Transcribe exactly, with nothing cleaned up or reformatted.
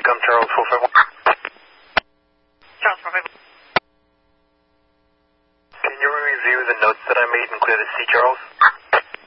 I'm Charles four five one. Charles four five one. Can you review the notes that I made and clear the C, Charles?